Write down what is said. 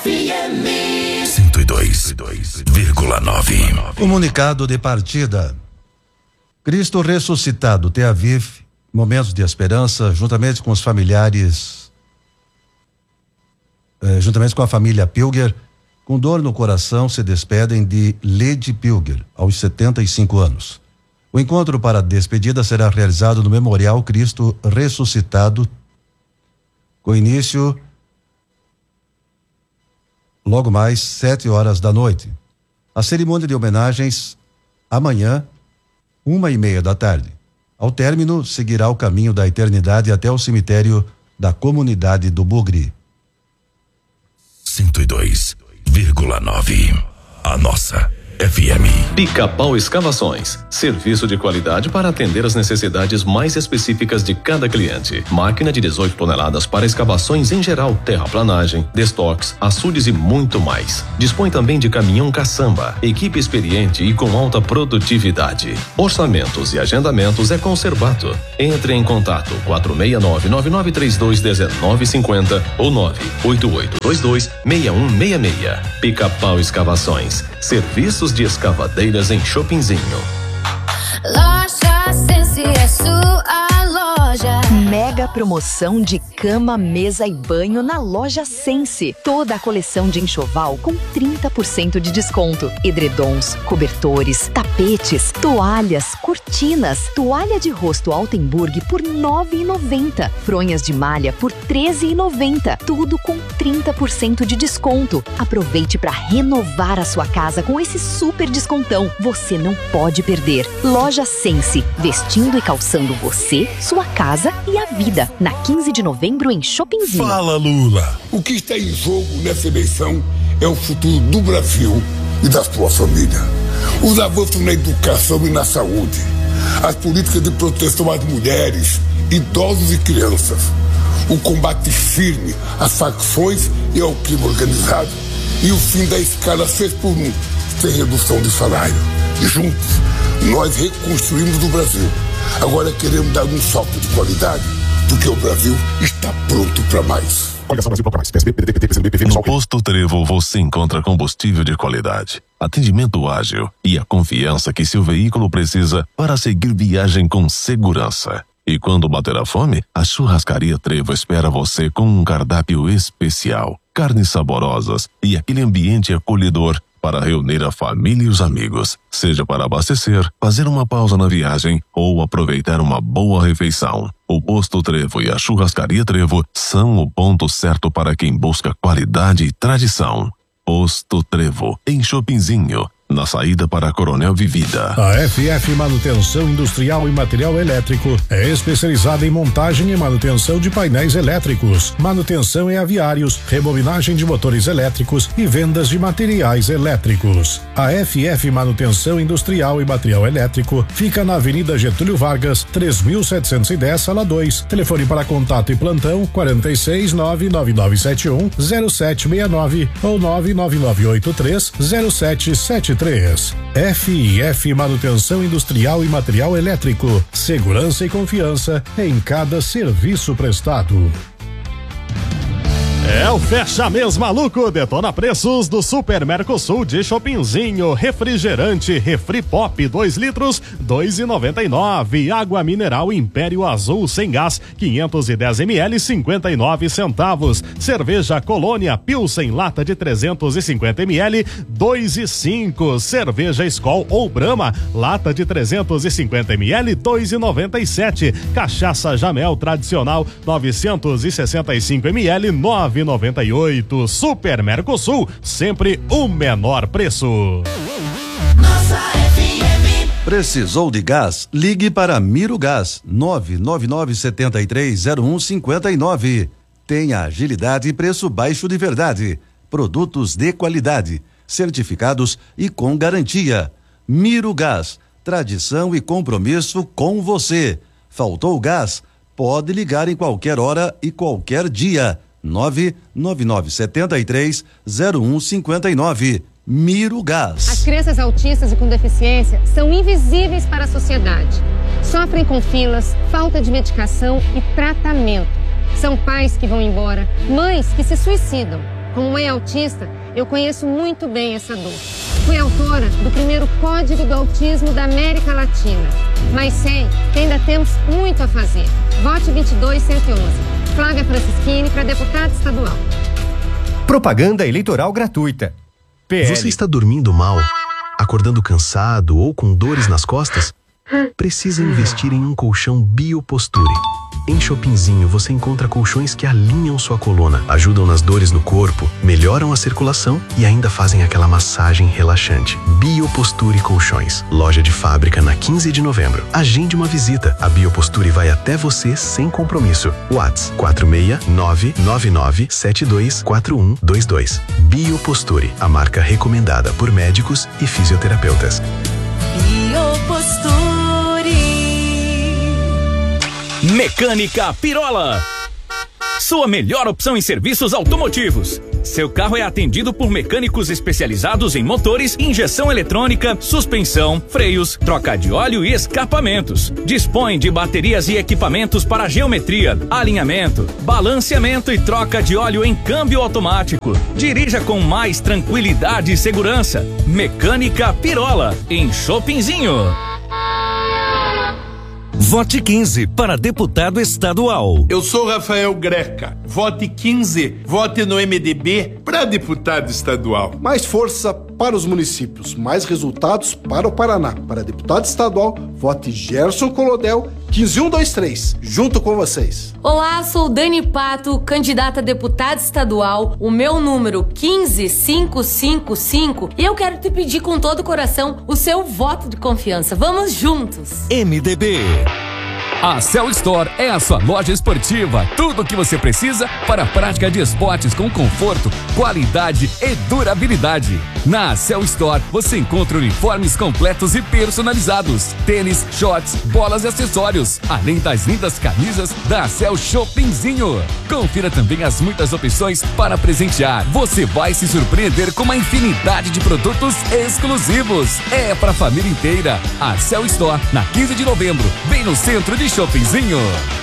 FM 102,9. Comunicado de partida. Cristo ressuscitado, Tel Aviv, momentos de esperança, juntamente com os familiares, juntamente com a família Pilger, com dor no coração, se despedem de Lady Pilger, aos 75 anos. O encontro para a despedida será realizado no Memorial Cristo Ressuscitado, com início logo mais 7h da noite. A cerimônia de homenagens amanhã, 1h30 da tarde. Ao término, seguirá o caminho da eternidade até o cemitério da comunidade do Bugre. 102,9. A nossa FM. Pica-Pau Escavações. Serviço de qualidade para atender as necessidades mais específicas de cada cliente. Máquina de 18 toneladas para escavações em geral, terraplanagem, destoques, açudes e muito mais. Dispõe também de caminhão caçamba, equipe experiente e com alta produtividade. Orçamentos e agendamentos é com Serbato. Entre em contato 469-9932-1950 ou 98822-6166. Pica-Pau Escavações. Serviços de escavadeiras em Chopinzinho. Loja Sense é sua loja. Mega promoção de cama, mesa e banho na Loja Sense. Toda a coleção de enxoval com 30% de desconto. Edredons, cobertores, tapetes, toalhas, cortinas, toalha de rosto Altenburg por R$ 9,90. Fronhas de malha por R$ 13,90. Tudo com 30% de desconto. Aproveite para renovar a sua casa com esse super descontão. Você não pode perder. Loja Sense, vestindo e calçando você, sua casa e a vida. Na 15 de novembro em Chopinzinho. Fala, Lula. O que está em jogo nessa eleição é o futuro do Brasil e da sua família. Os avanços na educação e na saúde. As políticas de proteção às mulheres, idosos e crianças. O combate firme às facções e ao crime organizado. E o fim da escala 6x1, sem redução de salário. E juntos, nós reconstruímos o Brasil. Agora queremos dar um salto de qualidade, porque o Brasil está pronto para mais. No Posto Trevo você encontra combustível de qualidade, atendimento ágil e a confiança que seu veículo precisa para seguir viagem com segurança. E quando bater a fome, a Churrascaria Trevo espera você com um cardápio especial, carnes saborosas e aquele ambiente acolhedor para reunir a família e os amigos, seja para abastecer, fazer uma pausa na viagem ou aproveitar uma boa refeição. O Posto Trevo e a Churrascaria Trevo são o ponto certo para quem busca qualidade e tradição. Posto Trevo, em Chopinzinho, na saída para Coronel Vivida. A FF Manutenção Industrial e Material Elétrico é especializada em montagem e manutenção de painéis elétricos, manutenção em aviários, rebobinagem de motores elétricos e vendas de materiais elétricos. A FF Manutenção Industrial e Material Elétrico fica na Avenida Getúlio Vargas, 3710, sala 2. Telefone para contato e plantão 46 99971 0769 ou 99983 0773. FIF Manutenção Industrial e Material Elétrico. Segurança e confiança em cada serviço prestado. É o Fecha Mês Maluco, detona preços do Super Mercosul de Chopinzinho. Refrigerante Refri Pop 2 litros, R$2,99. Água mineral Império Azul sem gás, 510 ml, 59 centavos. Cerveja Colônia Pilsen lata de 350 ml, 2,05. Cerveja Skol ou Brahma lata de 350 ml, 2,97. Cachaça Jamel tradicional 965 ml, 9,98. Super Mercosul, sempre o menor preço. Nossa FM. Precisou de gás? Ligue para Miro Gás, 999730159. Tenha agilidade e preço baixo de verdade. Produtos de qualidade, certificados e com garantia. Miro Gás, tradição e compromisso com você. Faltou gás? Pode ligar em qualquer hora e qualquer dia. 999730159. Miro Gás. As crianças autistas e com deficiência são invisíveis para a sociedade. Sofrem com filas, falta de medicação e tratamento. São pais que vão embora, mães que se suicidam. Como mãe autista, eu conheço muito bem essa dor. Fui autora do primeiro Código do Autismo da América Latina. Mas sei que ainda temos muito a fazer. Vote 22111. Flávia Francischini para deputada estadual. Propaganda eleitoral gratuita. PL. Você está dormindo mal, acordando cansado ou com dores nas costas? Precisa investir em um colchão Bioposture. Em Shoppingzinho você encontra colchões que alinham sua coluna, ajudam nas dores no corpo, melhoram a circulação e ainda fazem aquela massagem relaxante. Bioposture Colchões. Loja de fábrica na 15 de novembro. Agende uma visita. A Bioposture vai até você sem compromisso. Whats 46999724122. Bioposture, a marca recomendada por médicos e fisioterapeutas. Bioposture. Mecânica Pirola. Sua melhor opção em serviços automotivos. Seu carro é atendido por mecânicos especializados em motores, injeção eletrônica, suspensão, freios, troca de óleo e escapamentos. Dispõe de baterias e equipamentos para geometria, alinhamento, balanceamento e troca de óleo em câmbio automático. Dirija com mais tranquilidade e segurança. Mecânica Pirola, em Shoppingzinho. Vote 15 para deputado estadual. Eu sou Rafael Greca. Vote 15. Vote no MDB para deputado estadual. Mais força para os municípios, mais resultados para o Paraná. Para deputado estadual, vote Gerson Colodel 15123. Junto com vocês. Olá, sou Dani Pato, candidata a deputada estadual. O meu número 15555 e eu quero te pedir com todo o coração o seu voto de confiança. Vamos juntos. MDB. A Cell Store é a sua loja esportiva. Tudo o que você precisa para a prática de esportes com conforto, qualidade e durabilidade. Na Cell Store você encontra uniformes completos e personalizados, tênis, shorts, bolas e acessórios, além das lindas camisas da Cell Shoppingzinho. Confira também as muitas opções para presentear. Você vai se surpreender com uma infinidade de produtos exclusivos. É para a família inteira. A Cell Store, na 15 de novembro, bem no centro de Shoppingzinho.